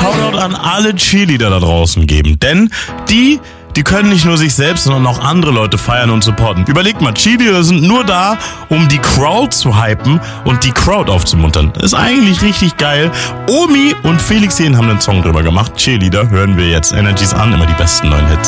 Shoutout an alle Cheerleader da draußen geben, denn die können nicht nur sich selbst, sondern auch andere Leute feiern und supporten. Überlegt mal, Cheerleader sind nur da, um die Crowd zu hypen und die Crowd aufzumuntern. Ist eigentlich richtig geil. Omi und Felix Jähn haben einen Song drüber gemacht. Cheerleader hören wir jetzt. Energies an, immer die besten neuen Hits.